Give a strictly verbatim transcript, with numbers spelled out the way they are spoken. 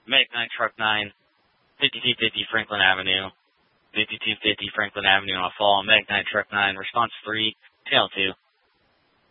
Medic nine, Truck nine, fifty-two fifty Franklin Avenue, fifty-two fifty Franklin Avenue on fall. Medic nine, Truck nine, response three, tail two.